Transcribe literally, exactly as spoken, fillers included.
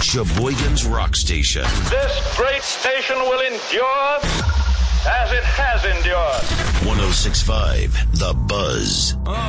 Sheboygan's Rock Station. This great station will endure as it has endured. one oh six point five The Buzz.